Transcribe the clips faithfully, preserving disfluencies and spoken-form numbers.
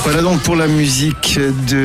Voilà donc pour la musique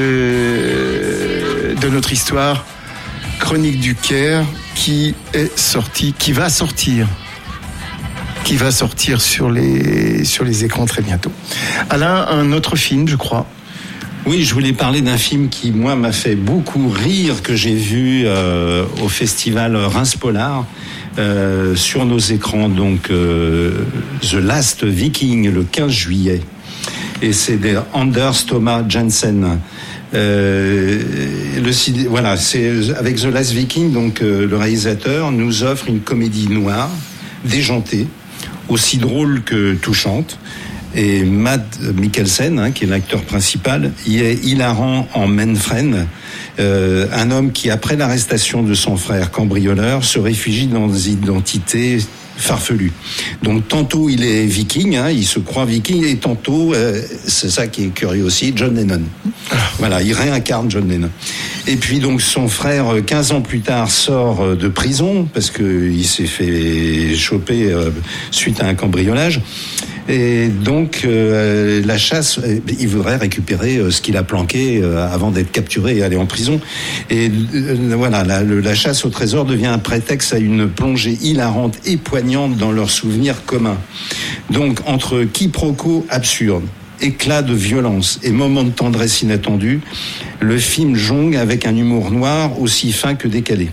de, de notre histoire, Chronique du Caire, qui est sortie, qui va sortir, qui va sortir sur les, sur les écrans très bientôt. Alain, un autre film, je crois. Oui, je voulais parler d'un film qui, moi, m'a fait beaucoup rire, que j'ai vu euh, au festival Reims Polar, euh, sur nos écrans, donc euh, The Last Viking, le quinze juillet. Et c'est de Anders Thomas Jensen. Euh, le, voilà, c'est avec The Last Viking, donc euh, le réalisateur nous offre une comédie noire, déjantée, aussi drôle que touchante. Et Mads Mikkelsen, hein, qui est l'acteur principal, il est hilarant en Manfred, euh, un homme qui, après l'arrestation de son frère cambrioleur, se réfugie dans des identités farfelues. Donc tantôt il est viking, hein, il se croit viking, et tantôt, euh, c'est ça qui est curieux aussi, John Lennon. Voilà, il réincarne John Lennon. Et puis donc son frère, quinze ans plus tard, sort de prison parce que il s'est fait choper euh, suite à un cambriolage. Et donc euh, la chasse, il voudrait récupérer euh, ce qu'il a planqué euh, avant d'être capturé et aller en prison. Et euh, voilà, la, la chasse au trésor devient un prétexte à une plongée hilarante et poignante dans leurs souvenirs communs. Donc entre quiproquos absurdes, éclats de violence et moments de tendresse inattendus, le film jongle avec un humour noir aussi fin que décalé.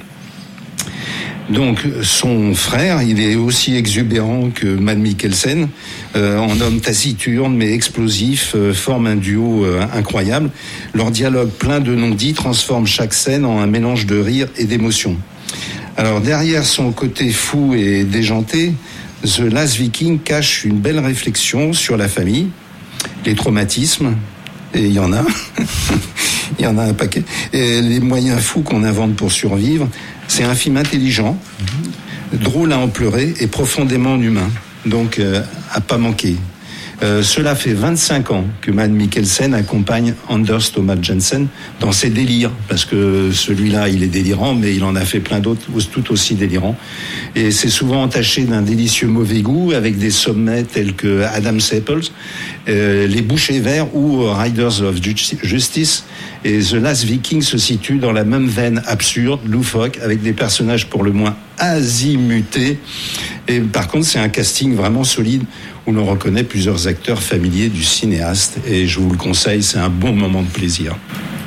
Donc son frère, il est aussi exubérant que Mads Mikkelsen, euh, en homme taciturne mais explosif, euh, forme un duo euh, incroyable. Leur dialogue plein de non-dits transforme chaque scène en un mélange de rire et d'émotion. Alors derrière son côté fou et déjanté, The Last Viking cache une belle réflexion sur la famille, les traumatismes, et il y en a, il y en a un paquet, et les moyens fous qu'on invente pour survivre. C'est un film intelligent, drôle à en pleurer et profondément humain, donc euh, à pas manquer. Euh, cela fait vingt-cinq ans que Mads Mikkelsen accompagne Anders Thomas Jensen dans ses délires, parce que celui-là, il est délirant, mais il en a fait plein d'autres tout aussi délirants. Et c'est souvent entaché d'un délicieux mauvais goût, avec des sommets tels que Adam Staples, euh, Les Bouchers Verts ou Riders of Justice. Et The Last Viking se situe dans la même veine absurde, loufoque, avec des personnages pour le moins azimutés. Et par contre, c'est un casting vraiment solide, où l'on reconnaît plusieurs acteurs familiers du cinéaste. Et je vous le conseille, c'est un bon moment de plaisir.